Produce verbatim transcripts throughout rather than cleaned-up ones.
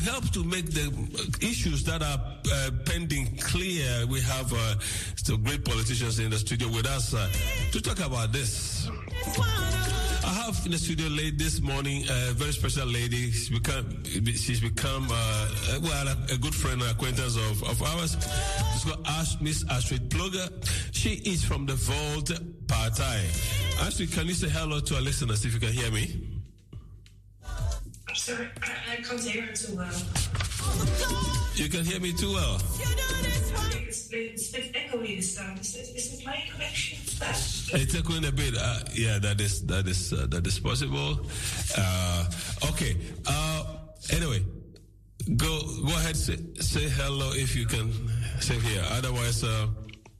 help to make the issues that are uh, pending clear, we have uh, some great politicians in the studio with us uh, to talk about this. I have in the studio late this morning a very special lady. She's become, she's become uh, well, a, a good friend and acquaintance of, of ours. She's called Ash, Miss Astrid Ploger. She is from the Volt Party. Astrid, can you say hello to our listeners if you can hear me? I'm sorry, I, I can't hear it too well. You can hear me too well? It's, it's a bit echoey this time. Is it, is it my connection? It's echoing a bit. Uh, yeah, that is that is uh, that is possible. Uh, okay. Uh, anyway, go go ahead. Say, say hello if you can say here. Otherwise, uh,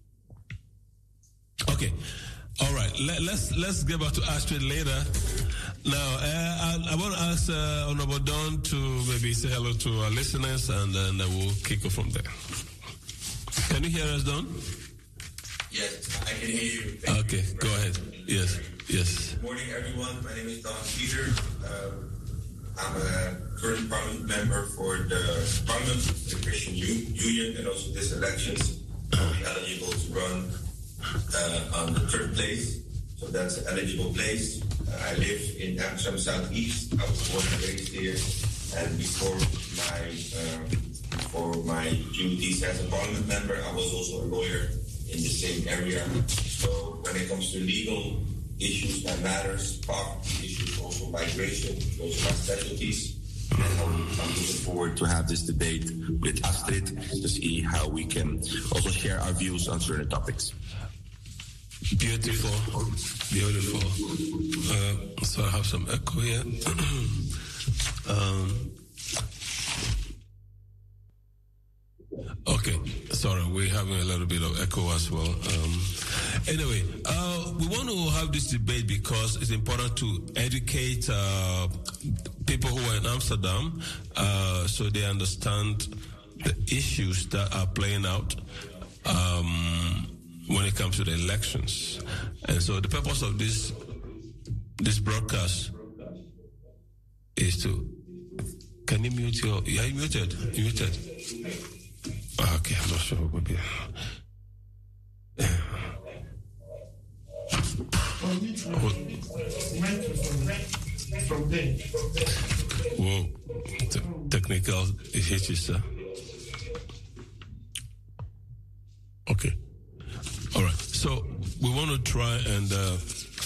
okay. All right. Let, let's let's get back to Astrid later. Now, uh, I, I want to ask uh, Honorable Don to maybe say hello to our listeners, and then uh, we'll kick off from there. Can you hear us, Don? Yes, I can hear you. Thank okay, you. Go ahead. Yes, yes. Good morning, everyone. My name is Don Peter. Um, I'm a current Parliament member for the Parliament, the Christian U- Union, and also this elections. I'll be eligible to run uh, on the third place. So that's an eligible place. Uh, I live in Amsterdam Southeast. I was born and raised here. And before my um, before my duties as a Parliament member, I was also a lawyer in the same area. So when it comes to legal issues, my matters, poverty issues, also migration, those are my specialties. And I'm looking forward to have this debate with Astrid to see how we can also share our views on certain topics. Beautiful, beautiful. Uh, so I have some echo here. um, okay, sorry, we're having a little bit of echo as well. Um, anyway, uh, we want to have this debate because it's important to educate uh, people who are in Amsterdam uh, so they understand the issues that are playing out. Um, when it comes to the elections. And so the purpose of this this broadcast is to, can you mute your, are you muted? You muted? Okay, I'm not sure what would be. From there. Whoa, Te- technical hitches, sir. Okay. All right, so we want to try and uh,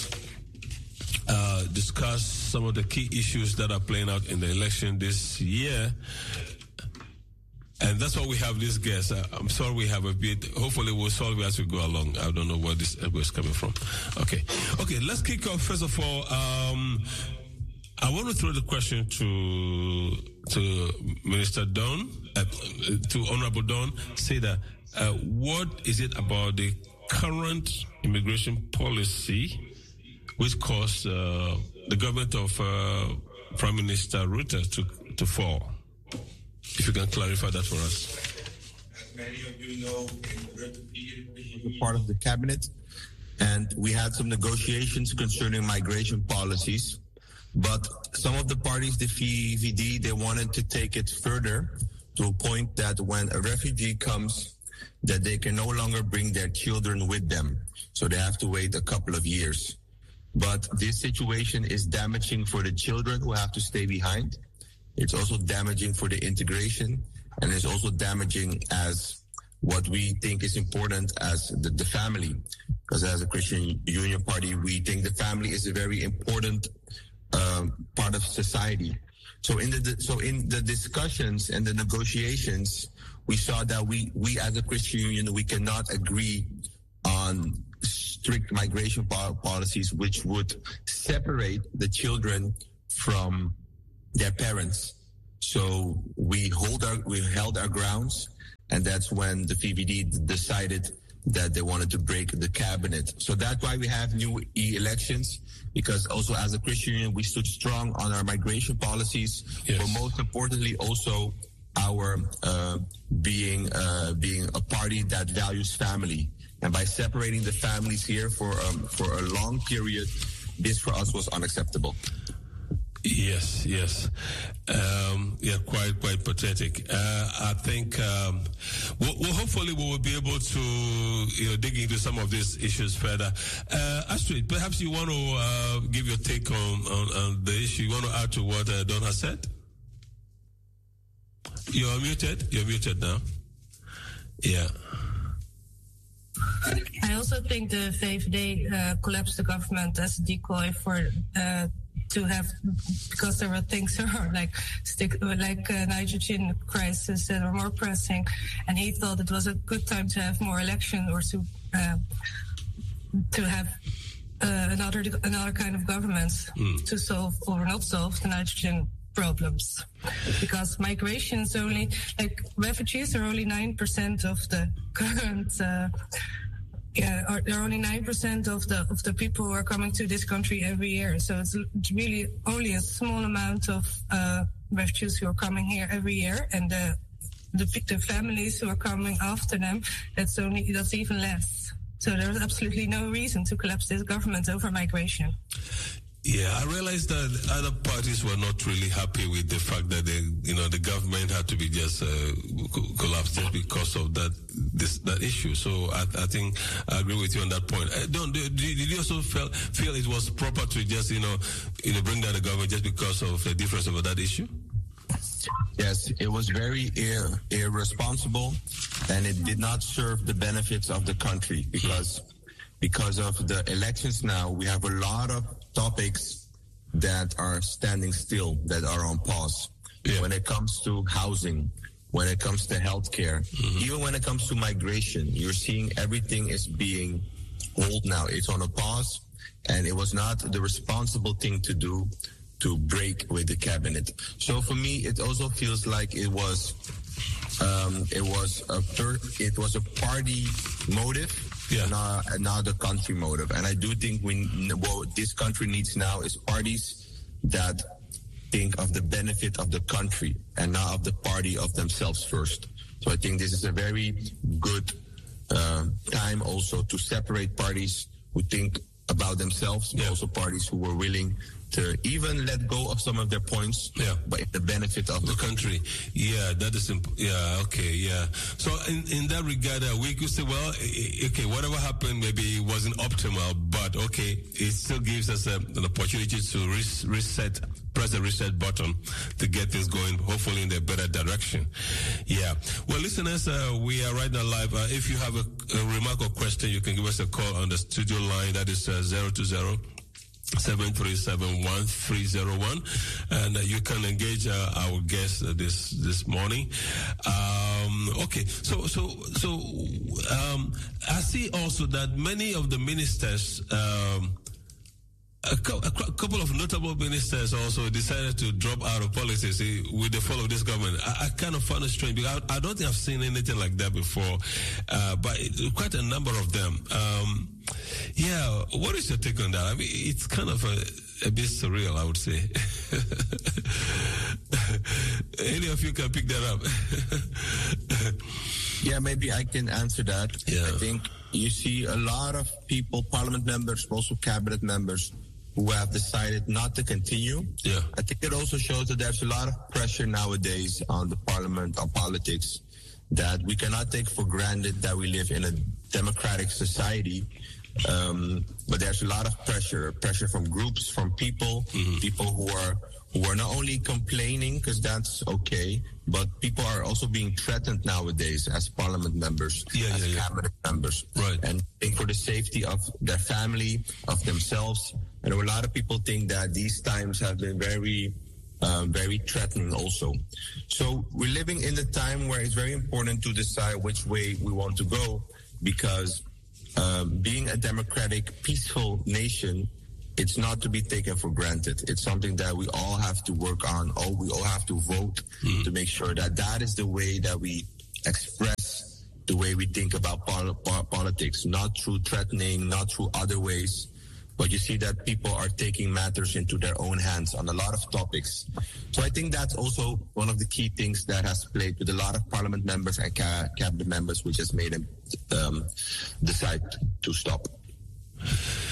uh, discuss some of the key issues that are playing out in the election this year. And that's why we have this guest. Uh, I'm sorry we have a bit, hopefully we'll solve it as we go along. I don't know where this echo is coming from. Okay, okay, let's kick off. First of all, um, I want to throw the question to to Minister Don, uh, to Honorable Don, say that uh, what is it about the current immigration policy which caused uh, the government of uh, Prime Minister Rutte to, to fall? If you can clarify that for us. As many of you know, Rutte was part of the cabinet, and we had some negotiations concerning migration policies. But some of the parties, the V V D, they wanted to take it further to a point that when a refugee comes, that they can no longer bring their children with them. So they have to wait a couple of years. But this situation is damaging for the children who have to stay behind. It's also damaging for the integration, and it's also damaging as what we think is important as the, the family. Because as a Christian Union Party, we think the family is a very important um, part of society. So in the so in the discussions and the negotiations, we saw that we, we as a Christian Union, we cannot agree on strict migration po- policies which would separate the children from their parents. So we hold our, we held our grounds, and that's when the V V D decided that they wanted to break the cabinet. So that's why we have new e-elections, because also as a Christian Union, we stood strong on our migration policies, yes. But most importantly also our uh, being uh, being a party that values family. And by separating the families here for um, for a long period, this for us was unacceptable. Yes, yes. Um, yeah, quite, quite pathetic. Uh, I think, um, well, well, hopefully we will be able to, you know, dig into some of these issues further. Uh, Astrid, perhaps you want to uh, give your take on, on, on the issue. You want to add to what uh, Don has said? You're muted. You're muted now. Yeah. I also think the V V D uh, collapsed the government as a decoy for uh, to have, because there were things like stick, like uh, nitrogen crisis that were more pressing, and he thought it was a good time to have more election or to uh, to have uh, another another kind of government mm. to solve or not solve the nitrogen problems, because migration is only like refugees are only nine percent of the current. Uh, Yeah, are, there are only nine percent of the of the people who are coming to this country every year. So it's really only a small amount of uh, refugees who are coming here every year, and the, the the families who are coming after them, that's only that's even less. So there's absolutely no reason to collapse this government over migration. Yeah, I realized that other parties were not really happy with the fact that the, you know, the government had to be just uh, co- collapsed just because of that this that issue. So I, I think I agree with you on that point. Uh, Don, did, did you also feel feel it was proper to just you know you know bring down the government just because of the difference over that issue? Yes, it was very ir- irresponsible, and it did not serve the benefits of the country because because of the elections. Now we have a lot of topics that are standing still, that are on pause. Yeah. When it comes to housing, when it comes to healthcare, mm-hmm. even when it comes to migration, you're seeing everything is being held now. It's on a pause, and it was not the responsible thing to do to break with the cabinet. So for me, it also feels like it was um, it was a per- it was a party motive. Yeah. Not, not the country motive. And I do think we, what this country needs now is parties that think of the benefit of the country and not of the party of themselves first. So I think this is a very good uh, time also to separate parties who think about themselves, but yeah. also parties who were willing to even let go of some of their points, yeah. but in the benefit of the, the country. country. Yeah, that is, imp- yeah, okay, yeah. So in, in that regard, uh, we could say, well, okay, whatever happened, maybe it wasn't optimal, but okay, it still gives us a, an opportunity to res- reset, press the reset button to get things going, hopefully in a better direction. Yeah. Well, listeners, uh, we are right now live. Uh, if you have a, a remark or question, you can give us a call on the studio line. That is uh, zero two zero seven three seven one three zero one, and uh, you can engage uh, our guest uh, this this morning. Um, okay, so so so um, I see also that many of the ministers. Um, A, co- a couple of notable ministers also decided to drop out of politics with the fall of this government. I, I kind of found it strange because I, I don't think I've seen anything like that before, uh, but it, quite a number of them. Um, yeah, what is your take on that? I mean, it's kind of a, a bit surreal, I would say. Any of you can pick that up? Yeah, maybe I can answer that. Yeah. I think you see a lot of people, parliament members, also cabinet members, who have decided not to continue. Yeah. I think it also shows that there's a lot of pressure nowadays on the parliament, on politics, that we cannot take for granted that we live in a democratic society. Um, but there's a lot of pressure, pressure from groups, from people, mm-hmm. people who are who are not only complaining, because that's okay, but people are also being threatened nowadays as parliament members, yeah, as yeah, cabinet yeah. members. Right. And think for the safety of their family, of themselves. And a lot of people think that these times have been very, um, very threatening also. So we're living in a time where it's very important to decide which way we want to go, because um, being a democratic, peaceful nation, it's not to be taken for granted. It's something that we all have to work on. Oh, we all have to vote mm. to make sure that that is the way that we express the way we think about pol- pol- politics, not through threatening, not through other ways. But you see that people are taking matters into their own hands on a lot of topics. So I think that's also one of the key things that has played with a lot of parliament members and ca- cabinet members, which has made them um, decide to stop.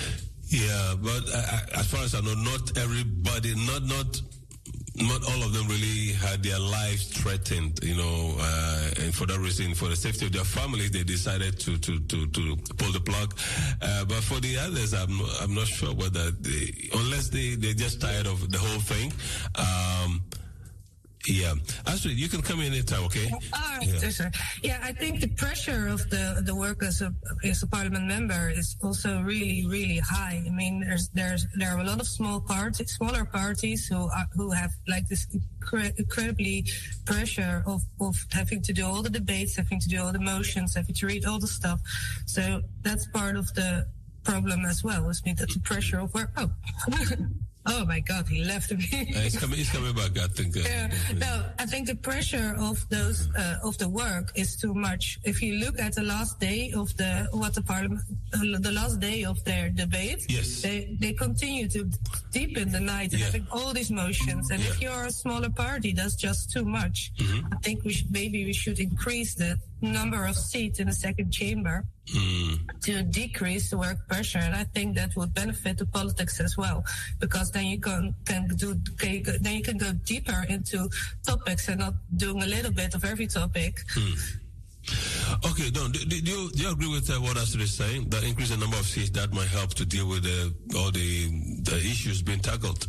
Yeah, but uh, as far as I know, not everybody, not not not all of them really had their lives threatened. You know, uh, and for that reason, for the safety of their families, they decided to to to, to pull the plug. Uh, but for the others, I'm not, I'm not sure whether they, unless they they're just tired of the whole thing. Um, Yeah, Astrid, you can come in anytime, okay? All right, Yeah. yeah. yeah, I think the pressure of the the work as a as a parliament member is also really really high. I mean, there's there's there are a lot of small parties, smaller parties who are, who have like this incre- incredibly pressure of of having to do all the debates, having to do all the motions, having to read all the stuff. So that's part of the problem as well. I mean, that's the pressure of work. Oh. Oh my God, he left me. Uh, he's coming. He's coming back. I think. Uh, yeah, no, I think the pressure of those uh, of the work is too much. If you look at the last day of the what the parliament, uh, the last day of their debate, yes, they they continue to deep in the night yeah. having all these motions. And yeah. if you're a smaller party, that's just too much. Mm-hmm. I think we should, maybe we should increase the number of seats in the second chamber mm. to decrease the work pressure, and I think that would benefit the politics as well, because then you can can do can, then you can go deeper into topics and not doing a little bit of every topic. Mm. Okay, Don, do, do, you, do you agree with uh, what Astrid is saying? That increase the number of seats that might help to deal with uh, all the the issues being tackled.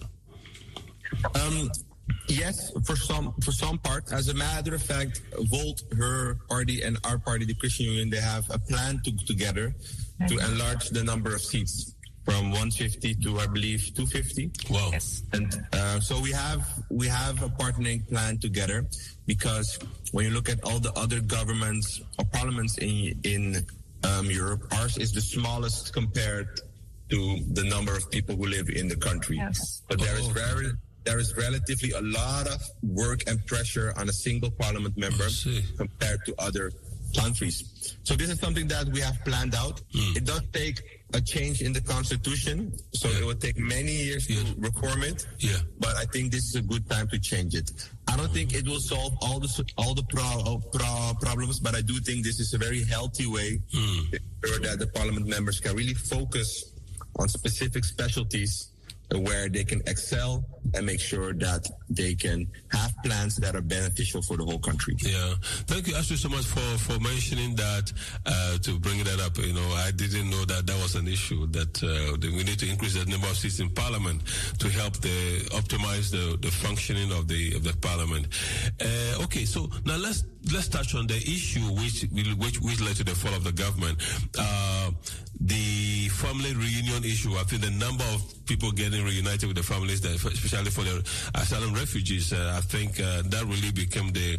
Um. Yes, for some for some part. As a matter of fact, Volt, her party, and our party, the Christian Union, they have a plan to, together to enlarge the number of seats from one hundred fifty to, I believe, two hundred fifty. Wow! Yes. And uh, so we have we have a partnering plan together, because when you look at all the other governments or parliaments in in um, Europe, ours is the smallest compared to the number of people who live in the country. Yes. But there is Oh. very there is relatively a lot of work and pressure on a single parliament member compared to other countries. So this is something that we have planned out. Mm. It does take a change in the constitution, so yeah. it will take many years yeah. to reform it. Yeah. But I think this is a good time to change it. I don't think it will solve all the all the pro, pro problems, but I do think this is a very healthy way mm. that the parliament members can really focus on specific specialties where they can excel and make sure that they can have plans that are beneficial for the whole country. Yeah. Thank you, Astrid, so much for, for mentioning that, uh, to bring that up. You know, I didn't know that that was an issue, that uh, we need to increase the number of seats in Parliament to help the optimize the, the functioning of the of the Parliament. Uh, okay, so now let's let's touch on the issue which which which led to the fall of the government. Uh, the family reunion issue. I think the number of people getting reunited with the families, that, especially for the asylum refugees, uh, I think uh, that really became the,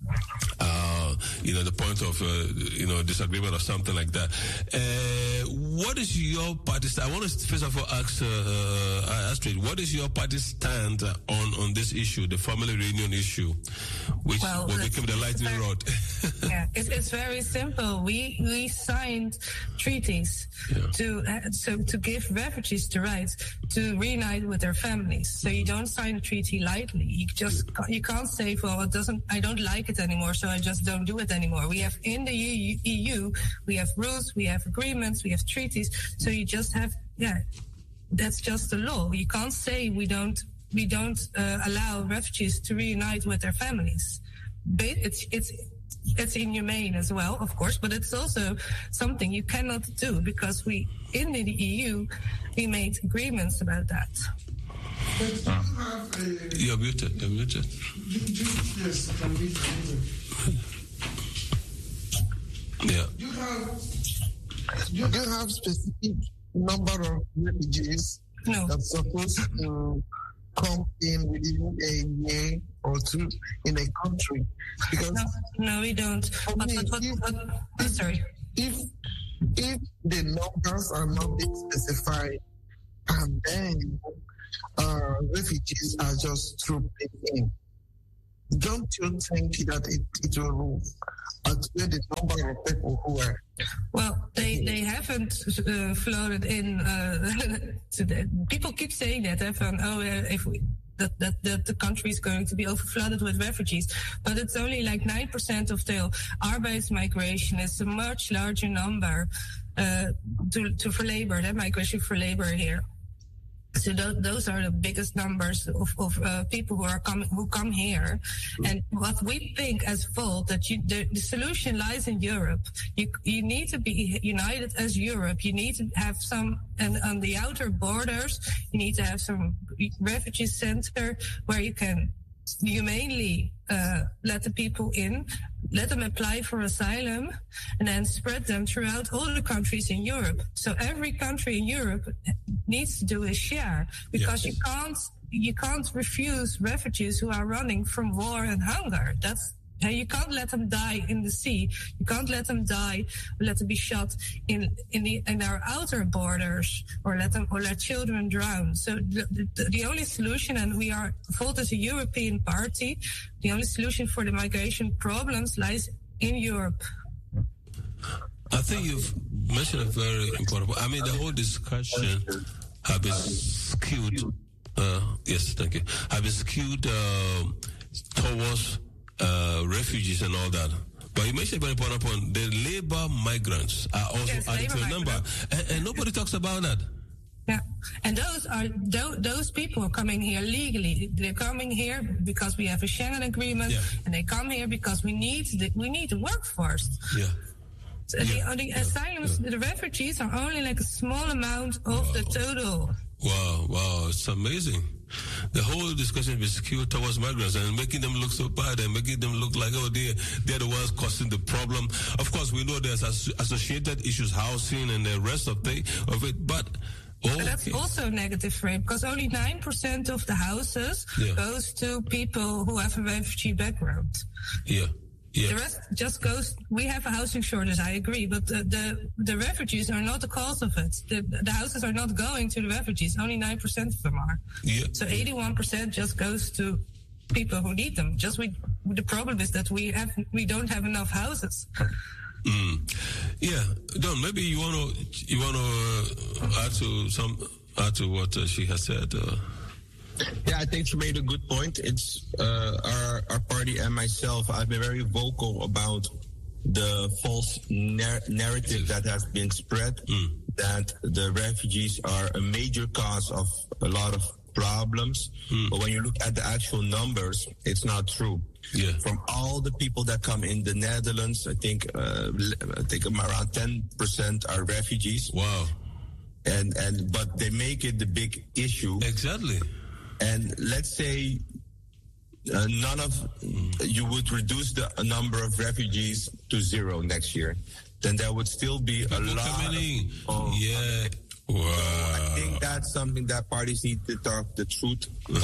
uh, you know, the point of, uh, you know, disagreement or something like that. Uh, what is your party stand? I want to first of all ask uh, uh, Astrid, what is your party stand on, on this issue, the family reunion issue, which well, will become the lightning rod? Yeah, it, it's very simple. We we signed treaties yeah. to uh, so to give refugees the right to reunite with their families. So you don't sign a treaty lightly. You just you can't say, well, it doesn't. I don't like it anymore, so I just don't do it anymore. We have in the E U, we have rules, we have agreements, we have treaties. So you just have, yeah, that's just the law. You can't say we don't we don't uh, allow refugees to reunite with their families. But it's it's. It's inhumane as well, of course, but it's also something you cannot do because we, in the E U, we made agreements about that. Uh, you're muted. You're muted. Yes, I can be Yeah. You have you do have specific number of refugees no. that's supposed to come in within a year or two in a country, because no, no we don't. But, me, but, but, if, but, I'm sorry. If if the numbers are not being specified, and then uh, refugees are just trooping in, don't you think that it, it will outweigh the number of people who are? Well, they, they haven't uh, floated in. Uh, to the, people keep saying that. Haven't, oh, uh, if we, that, that, that the country is going to be overflooded with refugees. But it's only like nine percent of the arbeidsmigration. It's a much larger number. uh, to, to for labor, the migration for labor here. So th- those are the biggest numbers of, of uh, people who are coming, who come here. And what we think as Volt, that you, the, the solution lies in Europe. You you need to be united as Europe. You need to have some, and on the outer borders, you need to have some refugee center where you can humanely uh, let the people in, let them apply for asylum, and then spread them throughout all the countries in Europe. So every country in Europe needs to do a share, because yes. you can't you can't refuse refugees who are running from war and hunger. That's you can't let them die in the sea. You can't let them die, or let them be shot in in the in our outer borders, or let them or let children drown. So the, the, the only solution, and we are Volt as a European party, the only solution for the migration problems lies in Europe. I think you've mentioned a very important point. I mean, the whole discussion has been skewed. Uh, yes, thank you. Has been skewed uh, towards Uh, refugees and all that. But you mentioned a very important point. The labor migrants are also yes, added to the number. And, and nobody talks about that. Yeah, and those are th- those people are coming here legally. They're coming here because we have a Schengen agreement, yeah. and they come here because we need the, we need the workforce. Yeah. So yeah. the, the yeah. asylums, yeah. the refugees are only like a small amount of wow. the total. Wow, wow, it's amazing. The whole discussion is skewed towards migrants and making them look so bad and making them look like, oh, they, they're the ones causing the problem. Of course, we know there's associated issues, housing and the rest of, the, of it, but... Oh, but that's okay. also a negative rate, because only nine percent of the houses yeah. goes to people who have a refugee background. Yeah. Yeah. The rest just goes. We have a housing shortage, I agree, but the, the the refugees are not the cause of it. The the houses are not going to the refugees. Only nine percent of them are. Yeah. So eighty-one percent just goes to people who need them. Just we. The problem is that we have we don't have enough houses. Mm. Yeah, Don. Maybe you want to you want to uh, add to some add to what uh, she has said. Uh, Yeah, I think she made a good point. It's uh, our our party and myself. I've been very vocal about the false nar- narrative that has been spread mm. that the refugees are a major cause of a lot of problems. Mm. But when you look at the actual numbers, it's not true. Yeah. From all the people that come in the Netherlands, I think uh, I think around ten percent are refugees. Wow. And and but they make it the big issue. Exactly. And let's say uh, none of you would reduce the number of refugees to zero next year, then there would still be People a lot. Coming of, yeah. Wow. So I think that's something that parties need to talk the truth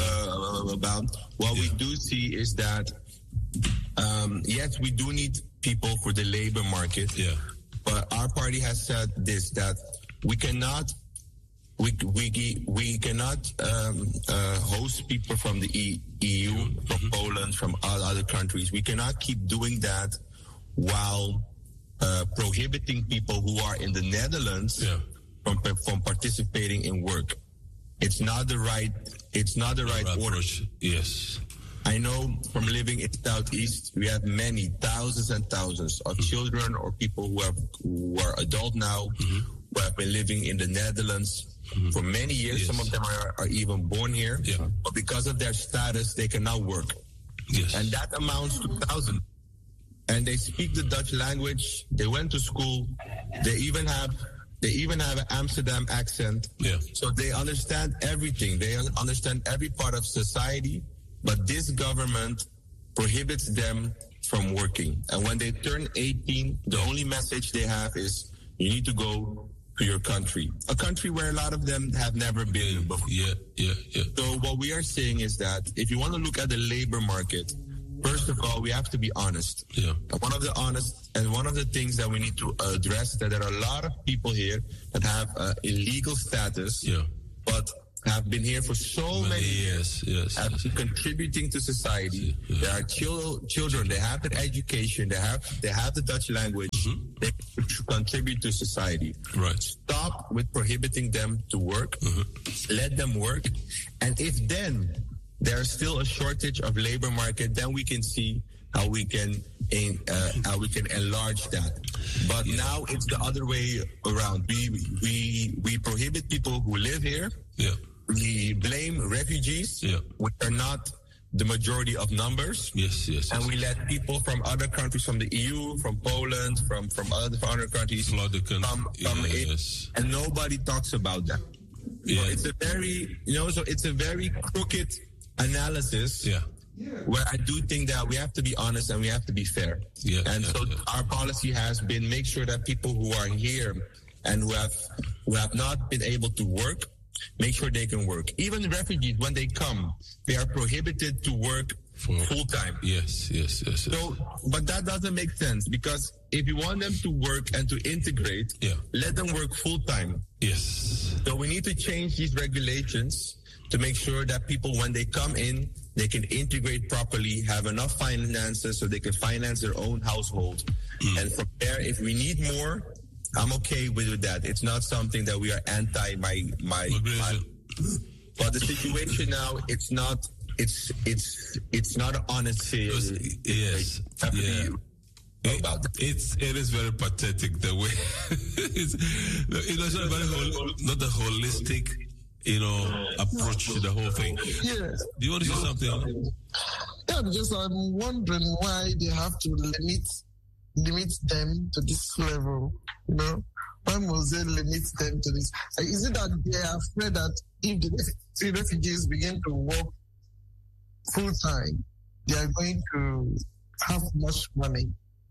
uh, about. What yeah. we do see is that um, yes, we do need people for the labor market. Yeah. But our party has said this, that we cannot. We we we cannot um, uh, host people from the E U, from mm-hmm. Poland, from other countries. We cannot keep doing that while uh, prohibiting people who are in the Netherlands yeah. from from participating in work. It's not the right. It's not the right, right order. Approach. Yes. I know from living in Southeast, we have many thousands and thousands of mm-hmm. children or people who have who are adult now mm-hmm. who have been living in the Netherlands. Mm-hmm. For many years, yes. some of them are, are even born here, yeah. but because of their status, they cannot work. Yes. And that amounts to thousands. And they speak the Dutch language. They went to school. They even have they even have an Amsterdam accent. Yeah. So they understand everything. They understand every part of society. But this government prohibits them from working. And when they turn eighteen, the only message they have is you need to go to your country, a country where a lot of them have never been before. Yeah, yeah, yeah. So what we are saying is that if you want to look at the labor market, first of all, we have to be honest. Yeah. And one of the honest and one of the things that we need to address is that there are a lot of people here that have uh, illegal status, yeah. but have been here for so many, many years, yes, have yes. been contributing to society. Yeah. There are chil- children, they have the education, they have they have the Dutch language, mm-hmm. they contribute to society. Right. Stop with prohibiting them to work. Mm-hmm. Let them work. And if then there's still a shortage of labor market, then we can see how we can uh, how we can enlarge that. But yeah. now it's the other way around. We we we prohibit people who live here. Yeah. We blame refugees, yeah. which are not the majority of numbers. Yes, yes. And yes. we let people from other countries, from the E U, from Poland, from from other, from other countries, Flood come, come yes. in, and nobody talks about that. Yeah. So it's a very, you know, so it's a very crooked analysis. Yeah. Where I do think that we have to be honest and we have to be fair. Yeah, and yeah, so yeah. our policy has been make sure that people who are here and who have who have not been able to work, make sure they can work. Even refugees, when they come, they are prohibited to work full time. Yes, yes, yes, yes. So, but that doesn't make sense because if you want them to work and to integrate, yeah. let them work full time. Yes. So we need to change these regulations to make sure that people, when they come in, they can integrate properly, have enough finances so they can finance their own household. Mm. And from there, if we need more, I'm okay with that. It's not something that we are anti my my, my but the situation now, it's not it's it's it's not an honest yes. Yeah. It, about that. It's it is very pathetic the way it's it was not very hol- not a holistic, you know, approach to the whole thing. Yes. Do you want to say something? Yeah, because I'm wondering why they have to limit limit them to this level. You know, why must they limit them to this? Is it that they are afraid that if the refugees begin to work full time, they are going to have much money,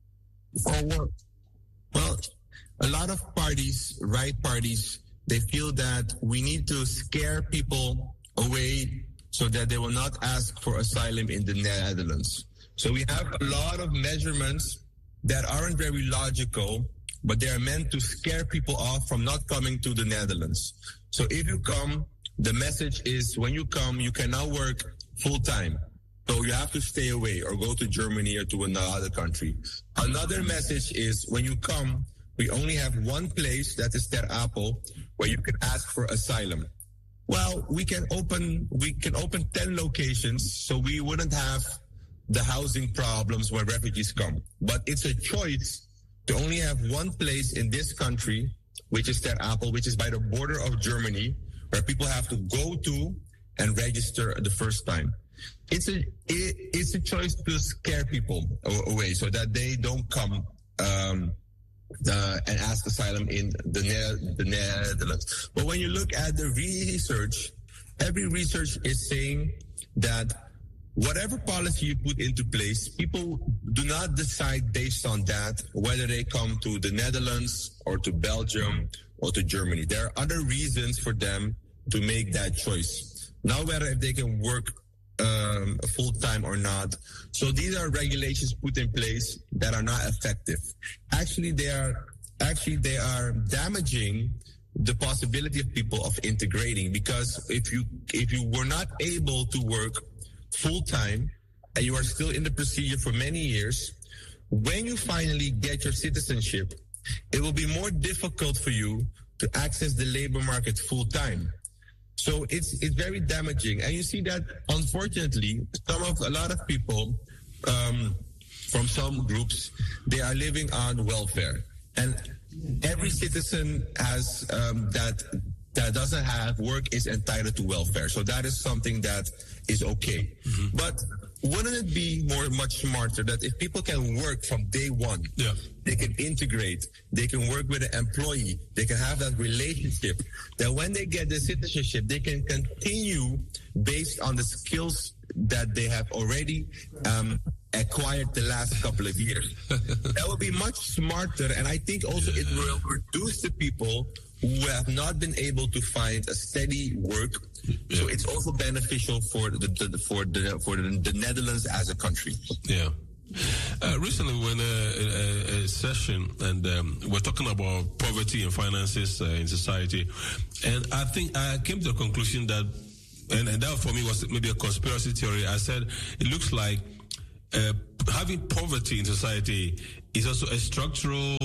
or what? Well, a lot of parties, right parties, they feel that we need to scare people away so that they will not ask for asylum in the Netherlands. So we have a lot of measurements that aren't very logical, but they are meant to scare people off from not coming to the Netherlands. So if you come, the message is when you come, you cannot work full time. So you have to stay away or go to Germany or to another country. Another message is when you come, we only have one place, that is Ter Apel, where you can ask for asylum. Well, we can open we can open ten locations, so we wouldn't have the housing problems when refugees come. But it's a choice to only have one place in this country, which is Ter Apel, which is by the border of Germany, where people have to go to and register the first time. It's a it, it's a choice to scare people away so that they don't come um, uh, and ask asylum in the, ne- the Netherlands. But when you look at the research, every research is saying that whatever policy you put into place, people do not decide based on that whether they come to the Netherlands or to Belgium or to Germany. There are other reasons for them to make that choice. Now, whether if they can work um, full time or not. So these are regulations put in place that are not effective. Actually, they are actually they are damaging the possibility of people of integrating, because if you if you were not able to work full time and you are still in the procedure for many years, when you finally get your citizenship, it will be more difficult for you to access the labor market full time. So it's it's very damaging, and you see that unfortunately, some of a lot of people um, from some groups, they are living on welfare, and every citizen has um, that that doesn't have work is entitled to welfare. So that is something that is okay. Mm-hmm. But wouldn't it be more much smarter that if people can work from day one, yeah. they can integrate, they can work with an employee, they can have that relationship, that when they get the citizenship, they can continue based on the skills that they have already um, acquired the last couple of years. That would be much smarter, and I think also it will reduce the people who have not been able to find a steady work. Yeah. So it's also beneficial for the, the for the for the, the Netherlands as a country. Yeah. Uh, recently, we were in a, a, a session, and um, we're talking about poverty and finances uh, in society, and I think I came to the conclusion that, and, and that for me was maybe a conspiracy theory. I said it looks like uh, having poverty in society is also a structural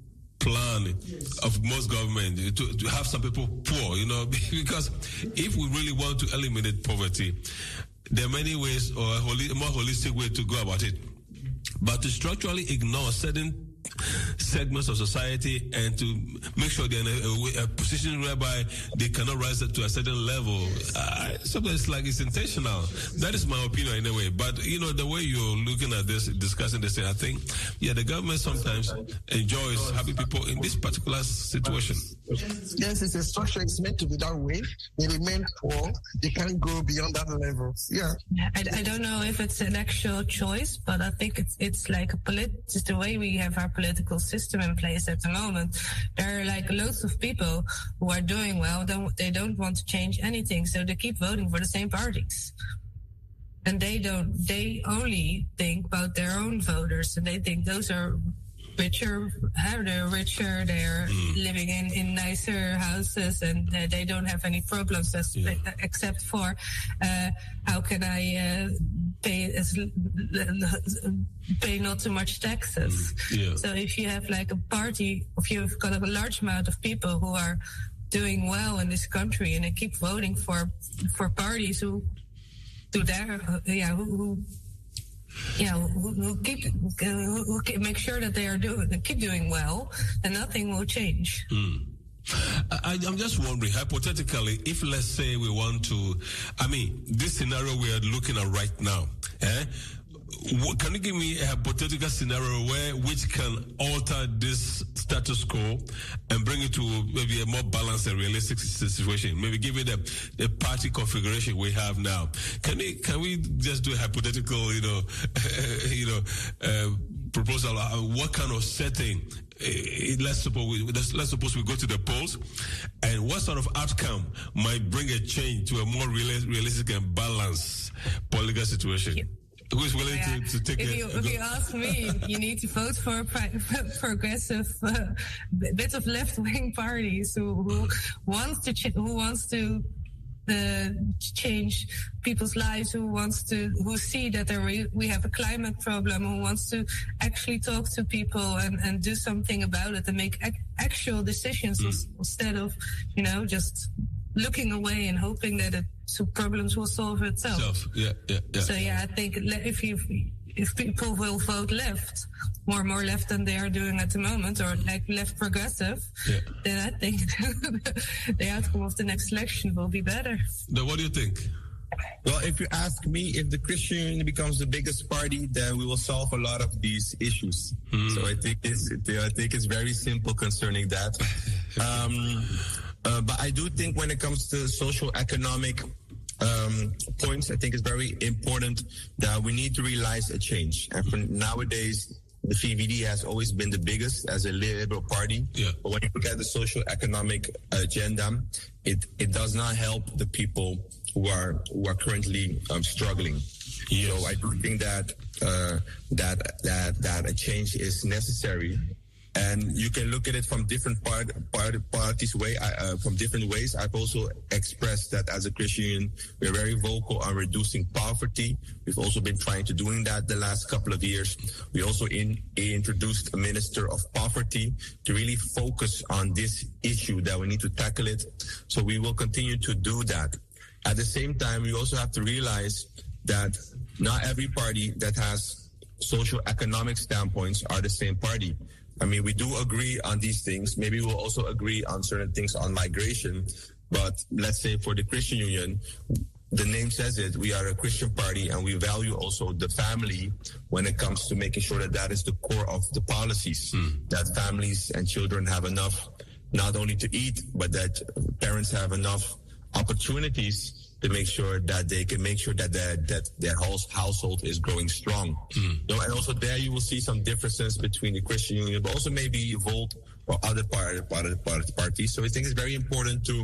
plan of most government to, to have some people poor, you know, because if we really want to eliminate poverty, there are many ways or a more holistic way to go about it. But to structurally ignore certain segments of society and to make sure they're in a, a, a position whereby they cannot rise up to a certain level. Uh, sometimes it's like it's intentional. That is my opinion in a way. But, you know, the way you're looking at this, discussing this thing, I think, yeah, the government sometimes enjoys having people in this particular situation. Yes, it's a structure. It's meant to be that way. They remain poor. They can't go beyond that level. Yeah. I, I don't know if it's an actual choice, but I think it's it's like a polit- it's the way we have our political system in place at the moment. There are like loads of people who are doing well. Don't, they don't want to change anything, so they keep voting for the same parties. And they don't. They only think about their own voters, and they think those are richer. They're richer. They're mm. living in, in nicer houses, and uh, they don't have any problems as, yeah. except for uh, how can I uh, pay as, pay not too much taxes. Mm. Yeah. So if you have like a party, if you've got a large amount of people who are doing well in this country, and they keep voting for for parties who do their uh, yeah who. who Yeah, who, who keep who, who keep, make sure that they are doing keep doing well, and nothing will change. Mm. I, I'm just wondering, hypothetically, if let's say we want to, I mean, this scenario we are looking at right now, eh? Can you give me a hypothetical scenario where which can alter this status quo and bring it to maybe a more balanced and realistic situation? Maybe give it a, a party configuration we have now. Can we can we just do a hypothetical, you know, you know, uh, proposal? Uh, what kind of setting? Uh, let's suppose we let's, let's suppose we go to the polls, and what sort of outcome might bring a change to a more real, realistic and balanced political situation? Yeah. Who is willing yeah. to, to take if it? You, if you ask me, you need to vote for progressive, uh, bit of left-wing parties who, who wants to ch- who wants to uh, change people's lives, who wants to who see that there re- we have a climate problem, who wants to actually talk to people and, and do something about it and make ac- actual decisions mm. instead of, you know, just looking away and hoping that it, so problems will solve itself. Self. Yeah, yeah, yeah. So yeah, I think if you if people will vote left, more more left than they are doing at the moment, or like left progressive, yeah. then I think the outcome of the next election will be better. Now, what do you think? Well, if you ask me, if the Christian Union becomes the biggest party, then we will solve a lot of these issues. Mm. So I think it's I think it's very simple concerning that. um, uh, but I do think when it comes to social economic um, points, I think it's very important that we need to realize a change. And for nowadays, the V V D has always been the biggest as a liberal party. Yeah. But when you look at the social economic agenda, it, it does not help the people who are who are currently um, struggling. Yes. So I do think that uh, that that that a change is necessary. And you can look at it from different part, part parties way, uh, from different ways. I've also expressed that as a Christian Union, we're very vocal on reducing poverty. We've also been trying to doing that the last couple of years. We also in, introduced a minister of poverty to really focus on this issue that we need to tackle it. So we will continue to do that. At the same time, we also have to realize that not every party that has social economic standpoints are the same party. I mean, we do agree on these things. Maybe we'll also agree on certain things on migration. But let's say for the Christian Union, the name says it, we are a Christian party, and we value also the family when it comes to making sure that that is the core of the policies, mm. that families and children have enough, not only to eat, but that parents have enough opportunities to make sure that they can make sure that their, that their whole household is growing strong. Mm. So, and also there you will see some differences between the Christian Union, but also maybe Volt or other part, part, part, parties. So I think it's very important to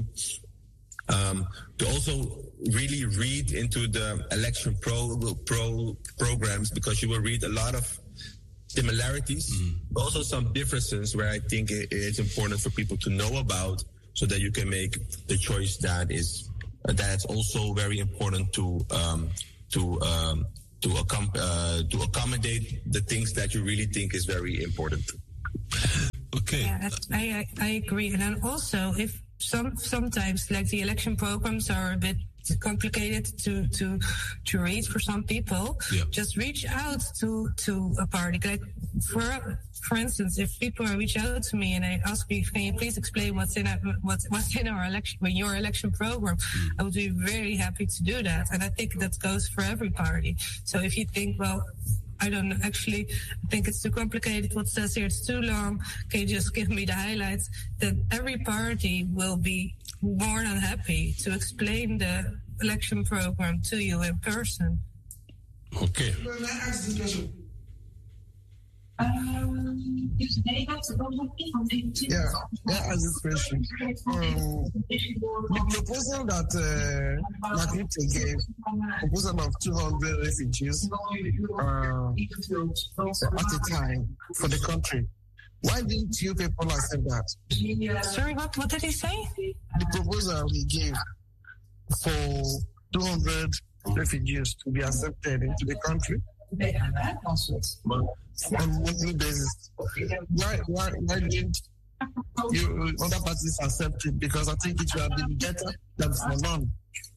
um, to also really read into the election pro, pro programs, because you will read a lot of similarities, mm. but also some differences where I think it, it's important for people to know about, so that you can make the choice that is that's also very important to um, to um, to, accom- uh, to accommodate the things that you really think is very important. Okay. Yeah, I, I I agree, and then also if some sometimes like the election programs are a bit complicated to to to read for some people, Yeah. just reach out to to a party. Like for for instance, if people reach out to me and they ask me, can you please explain what's in our, what's what's in our election, in your election program, I would be very happy to do that. And I think that goes for every party. So if you think, well, I don't know, actually, I think it's too complicated. What says here, it's too long. Can you just give me the highlights? Then every party will be more than happy to explain the election program to you in person. Okay. Can I ask this question? Um, Yeah, yeah, as this question. Um, the proposal that uh, Makrute gave, proposal of two hundred refugees uh, at a time for the country. Why didn't you people accept that? Sorry, what, what did he say? The proposal he gave for two hundred refugees to be accepted into the country on a monthly basis. Why, why, why didn't you other parties accept it? Because I think it would have been better than for none.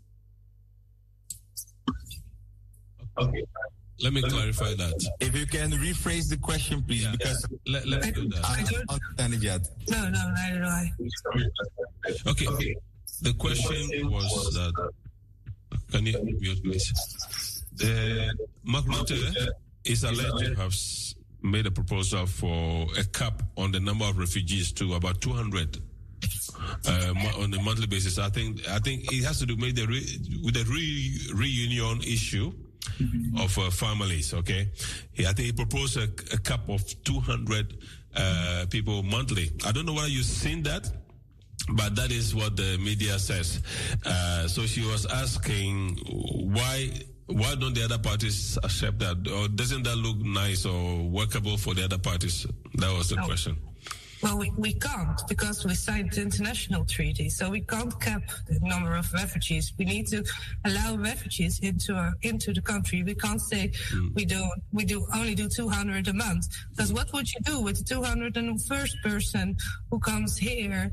Okay. Let me clarify that. If you can rephrase the question, please, Yeah. because Let, let's do that. I don't understand it yet. No, no, neither do I. Okay. The question was that. Can you mute, please? The Mark Rutte is alleged to have s- made a proposal for a cap on the number of refugees to about two hundred uh, mo- on a monthly basis. I think I think it has to do with the re- with the re- reunion issue of uh, families. Okay, he, I think he proposed a, a cap of two hundred uh, people monthly. I don't know whether you've seen that. But that is what the media says. Uh, so she was asking why why don't the other parties accept that? Or doesn't that look nice or workable for the other parties? That was the No. question. Well, we, we can't because we signed the international treaty. So we can't cap the number of refugees. We need to allow refugees into our, into the country. We can't say mm. we do we do only do two hundred a month. Because what would you do with the two hundred first person who comes here?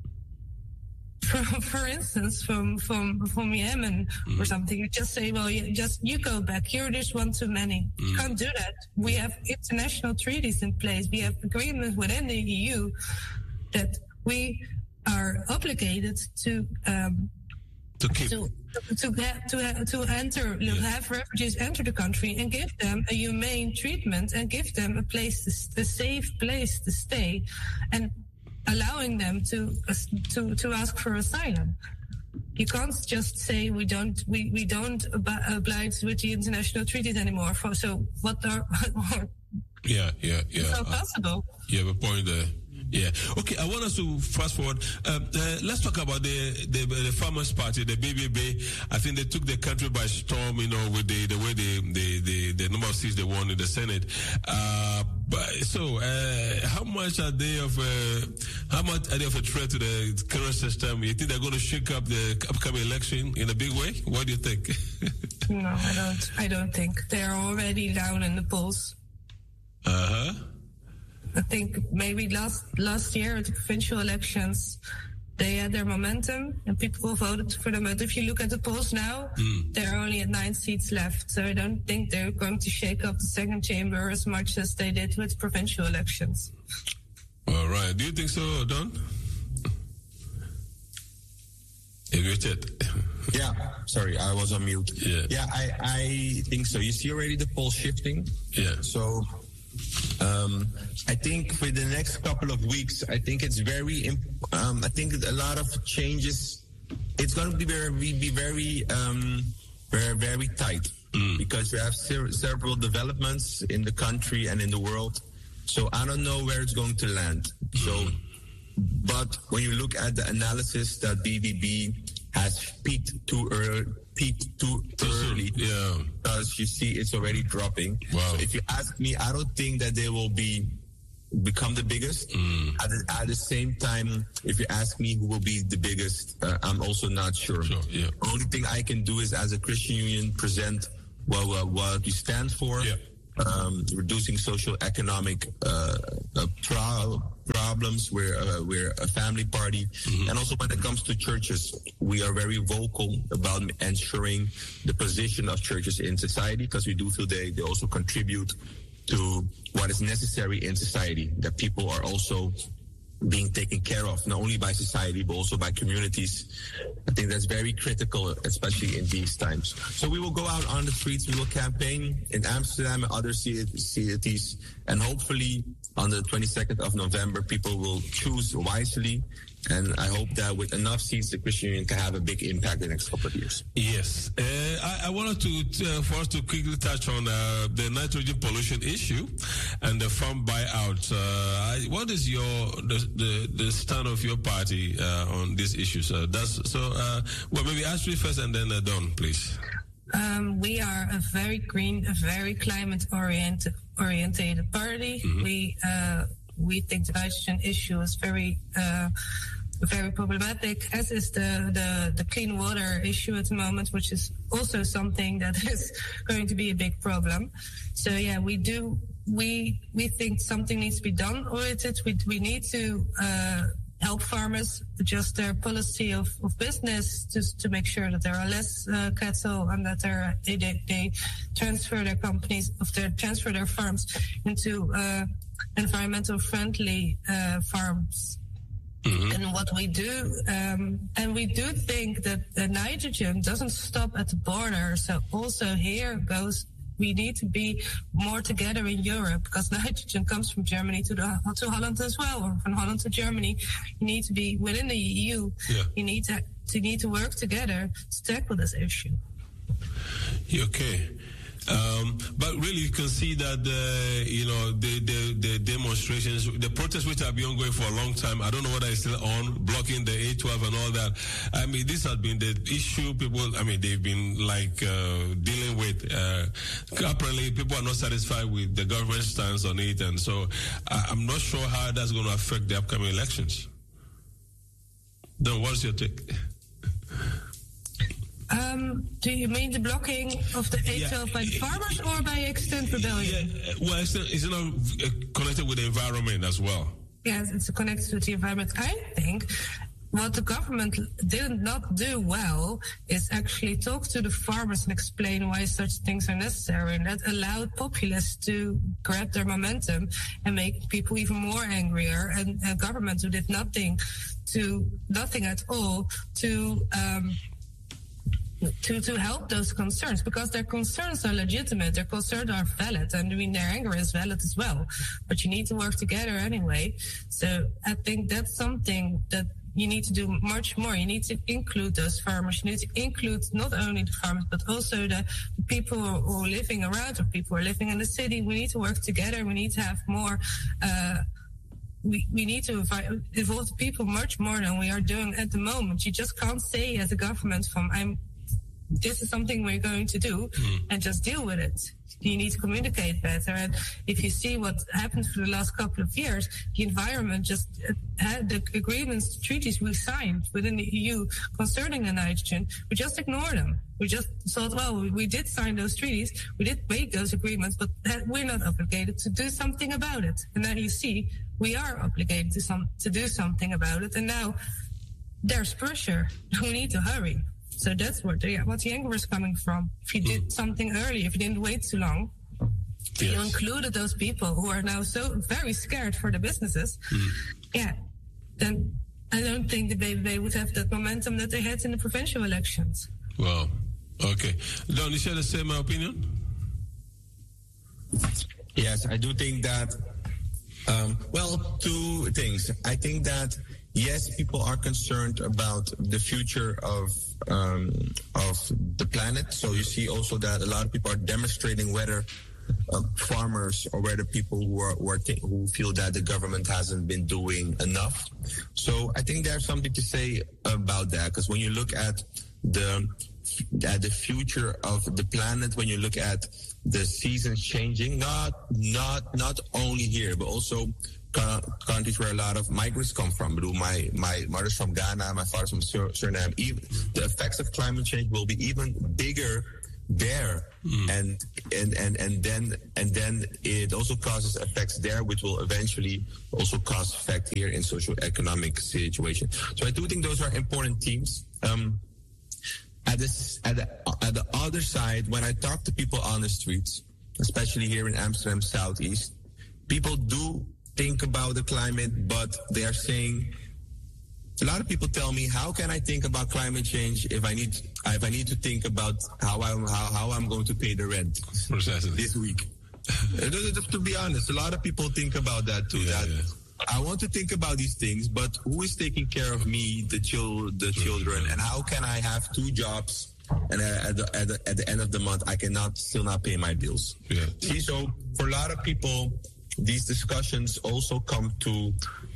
For, for instance, from from from Yemen mm. or something, you just say, well, you just you go back. You're just one too many. Mm. You can't do that. We have international treaties in place. We have agreements within the E U that we are obligated to um, to keep. to to have, to have, to enter yeah. have refugees enter the country and give them a humane treatment and give them a place to, a safe place to stay and allowing them to to to ask for asylum. You can't just say we don't we, we don't ab- oblige with the international treaties anymore. For, so what are yeah yeah yeah it's not possible. Uh, you have a point there. Yeah. Okay. I want us to fast forward. Um, uh, let's talk about the, the the Farmers Party, the B B B. I think they took the country by storm. You know, with the the way they the the, the number of seats they won in the Senate. Uh, but so, uh, how much are they of uh, how much are they of a threat to the current system? You think they're going to shake up the upcoming election in a big way? What do you think? No, I don't. I don't think they're already down in the polls. Uh huh. I think maybe last last year at the provincial elections, they had their momentum and people voted for them. But if you look at the polls now, mm. they're only at nine seats left. So I don't think they're going to shake up the second chamber as much as they did with provincial elections. All right. Do you think so, Don? Richard. Yeah, sorry, I was on mute. Yeah, yeah I, I think so. You see already the poll shifting? Yeah. So um, I think for the next couple of weeks, I think it's very, um, I think a lot of changes. It's going to be very, be very, um, very, very tight mm. because we have ser- several developments in the country and in the world. So I don't know where it's going to land. Mm. So, but when you look at the analysis that B B B has peaked too early, peaked too early, yeah, because you see it's already dropping. Wow. So if you ask me, I don't think that they will be become the biggest. Mm. At, the, at the same time, if you ask me who will be the biggest, uh, I'm also not sure. Sure, yeah. The only thing I can do is, as a Christian Union, present well, well what you stand for. Yeah. um, reducing social economic uh, uh, pro- problems. We're, uh, we're a family party. Mm-hmm. And also when it comes to churches, we are very vocal about ensuring the position of churches in society, because we do feel they, they also contribute to what is necessary in society, that people are also being taken care of, not only by society, but also by communities. I think that's very critical, especially in these times. So we will go out on the streets, we will campaign in Amsterdam and other cities, and hopefully on the twenty-second of November, people will choose wisely. And I hope that with enough seats, the Christian Union can have a big impact in the next couple of years. Yes. Uh, I, I wanted to, uh, for us to quickly touch on uh, the nitrogen pollution issue and the farm buyout. Uh, I, what is your the, the, the stand of your party uh, on these issues? Uh, that's, so, uh, well, maybe Astrid first and then uh, Don, please. Um, we are a very green, a very climate-oriented oriented party. Mm-hmm. We uh, we think the nitrogen issue is very uh, very problematic, as is the, the, the clean water issue at the moment, which is also something that is going to be a big problem. So yeah, we do we we think something needs to be done with it. We we need to uh, help farmers adjust their policy of, of business just to make sure that there are less uh, cattle and that they're, they, they they transfer their companies, of their transfer their farms into uh, environmental friendly uh, farms. Mm-hmm. And what we do, um, and we do think that the nitrogen doesn't stop at the border. So also here goes, we need to be more together in Europe, because nitrogen comes from Germany to the, to Holland as well, or from Holland to Germany. You need to be within the E U. Yeah. You need to, to need to work together to tackle this issue. Okay. Um, but really, you can see that the, you know, the, the, the demonstrations, the protests which have been ongoing for a long time, I don't know whether it's still on, blocking the A twelve and all that. I mean, this has been the issue people, I mean, they've been like uh, dealing with. Uh, apparently, people are not satisfied with the government's stance on it, and so I, I'm not sure how that's going to affect the upcoming elections. Then what's your take? Um, do you mean the blocking of the A twelve yeah, by the farmers or by extent rebellion? Yeah, well, it's, it's not connected with the environment as well. Yes, it's connected with the environment. I think what the government did not do well is actually talk to the farmers and explain why such things are necessary, and that allowed populists to grab their momentum and make people even more angrier, and a government who did nothing to nothing at all to um To, to help those concerns, because their concerns are legitimate, their concerns are valid, and I mean their anger is valid as well. But you need to work together anyway. So I think that's something that you need to do much more. You need to include those farmers. You need to include not only the farmers, but also the people who are living around, or people who are living in the city. We need to work together. We need to have more. Uh, We, we need to involve the people much more than we are doing at the moment. You just can't say as a government from I'm. This is something we're going to do, mm. and just deal with it. You need to communicate better. And if you see what happened for the last couple of years, the environment just had the agreements, the treaties we signed within the E U concerning the nitrogen, we just ignored them. We just thought, well, we did sign those treaties, we did make those agreements, but we're not obligated to do something about it. And then you see, we are obligated to some to do something about it. And now there's pressure. We need to hurry. So that's what the, what the anger is coming from. If you did something early, if you didn't wait too long, yes. You included those people who are now so very scared for the businesses, mm. yeah, then I don't think that they, they would have that momentum that they had in the provincial elections. Wow. Okay. Don, you share the same opinion? Yes, I do think that, um, well, two things. I think that, yes, people are concerned about the future of um, of the planet. So you see also that a lot of people are demonstrating whether uh, farmers or whether people who are, who, are th- who feel that the government hasn't been doing enough. So I think there's something to say about that, because when you look at the at the future of the planet, when you look at the seasons changing, not not not only here, but also countries where a lot of migrants come from. My my mother's from Ghana, my father's from Suriname. Even the effects of climate change will be even bigger there, mm. and, and and and then and then it also causes effects there, which will eventually also cause effect here in socio-economic situation. So I do think those are important themes. Um, at this at the, at the other side, when I talk to people on the streets, especially here in Amsterdam Southeast, people do think about the climate, but they are saying, a lot of people tell me, how can I think about climate change if I need if I need to think about how I'm how, how I'm going to pay the rent Precisely. this week? To be honest, a lot of people think about that too. Yeah, that yeah. I want to think about these things, but who is taking care of me, the chil- the children, and how can I have two jobs and at the, at the at the end of the month I cannot still not pay my bills? Yeah. See, so for a lot of people, these discussions also come to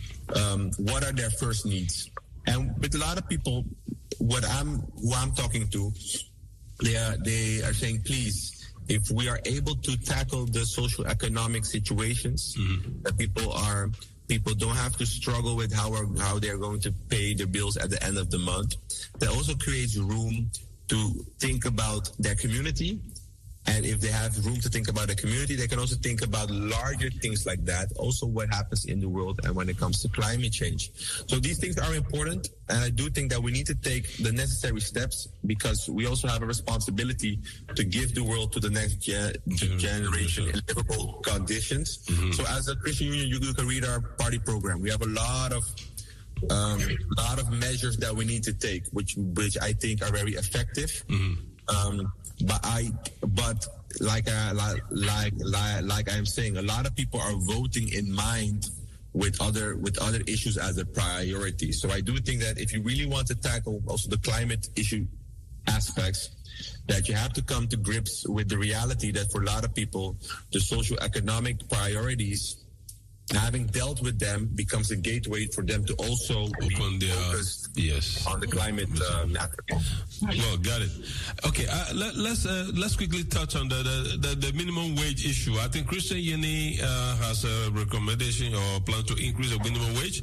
um, what are their first needs. And with a lot of people, what I'm who I'm talking to, they are they are saying, please, if we are able to tackle the social economic situations, mm-hmm. that people are people don't have to struggle with how are, how they're going to pay their bills at the end of the month, that also creates room to think about their community. And if they have room to think about the community, they can also think about larger things like that. Also what happens in the world and when it comes to climate change. So these things are important. And I do think that we need to take the necessary steps because we also have a responsibility to give the world to the next ge- generation in livable conditions. Mm-hmm. So as a Christian Union, you, you can read our party program. We have a lot of um, lot of measures that we need to take, which which I think are very effective. Mm-hmm. Um, But I, but like I, like like like like I'm saying, a lot of people are voting in mind with other with other issues as a priority. So I do think that if you really want to tackle also the climate issue aspects, that you have to come to grips with the reality that for a lot of people, the socio-economic priorities, having dealt with them, becomes a gateway for them to also open be their focused yes on the climate uh, matter. Well, got it. Okay, uh, let, let's uh, let's quickly touch on the the, the the minimum wage issue. I think Christian Union uh, has a recommendation or plan to increase the minimum wage,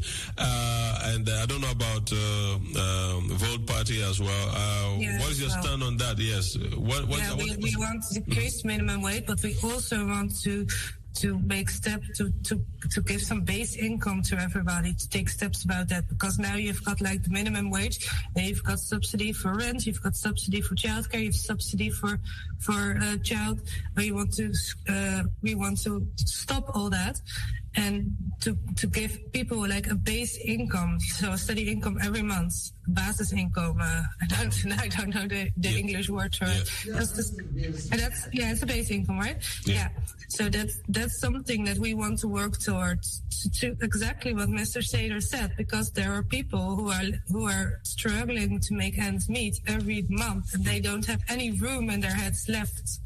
uh, and uh, I don't know about uh, um, Vote Party as well. Uh, yes, what is your well, stand on that? Yes. What, what, yeah, what, we, we want to decrease minimum wage, but we also want to. to make steps to, to, to give some base income to everybody, to take steps about that. Because now you've got like the minimum wage, and you've got subsidy for rent, you've got subsidy for childcare, you've subsidy for for uh, child. We want to uh, we want to stop all that and to to give people like a base income, so a steady income every month, basis income. Uh, I don't I don't know the, the yeah. English word for it. Yeah. That's just, and that's yeah, it's a base income, right? Yeah. yeah. So that's that's something that we want to work towards, to, to exactly what Mister Sader said, because there are people who are who are struggling to make ends meet every month, and they don't have any room in their heads left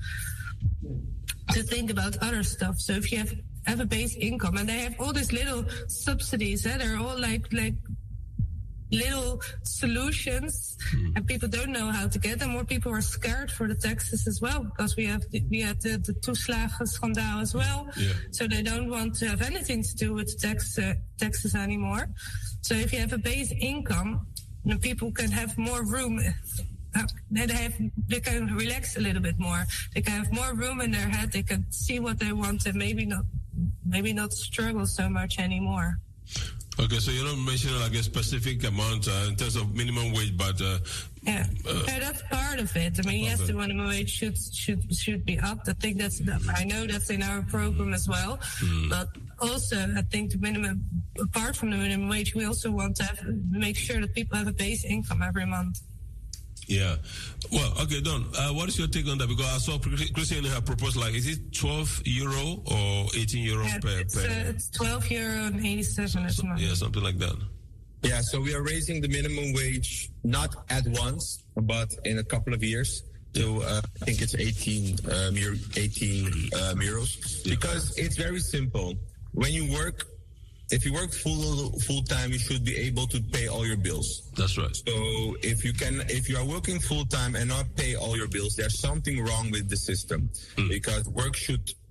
to think about other stuff. So if you have have a base income, and they have all these little subsidies, eh? They're all like like little solutions, mm. and people don't know how to get them. More people are scared for the taxes as well, because we have the, we had the, the toeslagenschandaal as well. Yeah. So they don't want to have anything to do with tax uh, taxes anymore. So if you have a base income, then people can have more room. Uh, they have they can relax a little bit more. They can have more room in their head. They can see what they want and maybe not maybe not struggle so much anymore. Okay, so you're not mentioning like a specific amount uh, in terms of minimum wage, but uh, yeah, uh, yeah, that's part of it. I mean, yes, okay. the minimum wage should should should be up. I think that's I know that's in our program as well. Mm. But also, I think the minimum, apart from the minimum wage, we also want to have, make sure that people have a base income every month. Yeah. Well, okay, Don, uh, what is your take on that? Because I saw Christian have proposed, like, is it twelve euro or eighteen euro yeah, per? It's, per uh, it's twelve euro and eighty-seven. So, so, yeah, something like that. Yeah, so we are raising the minimum wage not at once, but in a couple of years. So uh, I think it's eighteen, um, eighteen um, euros. Because it's very simple. When you work, if you work full full time, you should be able to pay all your bills. That's right. So if you can, if you are working full time and not pay all your bills, there's something wrong with the system. Mm. Because work should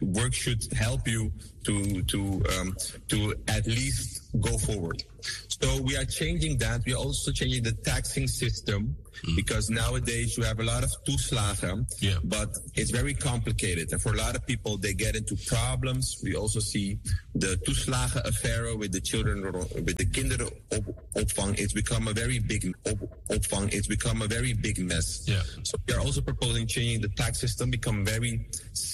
work should help you to to um, to at least go forward. So we are changing that. We are also changing the taxing system mm. because nowadays you have a lot of toeslagen, yeah. but it's very complicated. And for a lot of people, they get into problems. We also see the toeslagen affair with the children, with the kinderopvang. It's become a very big opvang. It's become a very big mess. Yeah. So we are also proposing changing the tax system, become very